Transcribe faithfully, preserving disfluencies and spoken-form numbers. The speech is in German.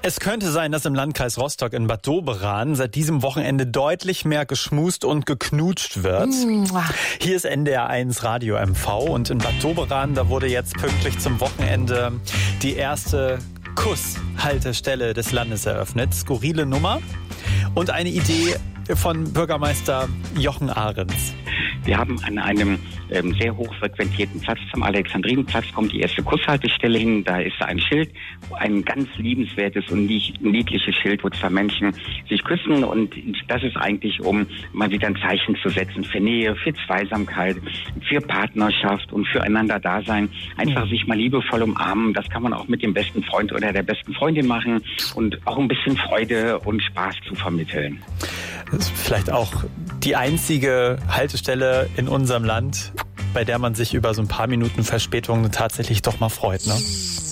Es könnte sein, dass im Landkreis Rostock in Bad Doberan seit diesem Wochenende deutlich mehr geschmust und geknutscht wird. Hier ist N D R eins Radio M V und in Bad Doberan, da wurde jetzt pünktlich zum Wochenende die erste Kusshaltestelle des Landes eröffnet. Skurrile Nummer und eine Idee von Bürgermeister Jochen Ahrens. Wir haben an einem ähm, sehr hochfrequentierten Platz, am Alexandrinenplatz, kommt die erste Kusshaltestelle hin. Da ist ein Schild, ein ganz liebenswertes und niedliches Schild, wo zwei Menschen sich küssen. Und das ist eigentlich, um mal wieder ein Zeichen zu setzen für Nähe, für Zweisamkeit, für Partnerschaft und füreinander Dasein. Einfach sich mal liebevoll umarmen. Das kann man auch mit dem besten Freund oder der besten Freundin machen und auch ein bisschen Freude und Spaß zu vermitteln. Das ist vielleicht auch die einzige Haltestelle in unserem Land, bei der man sich über so ein paar Minuten Verspätung tatsächlich doch mal freut, ne?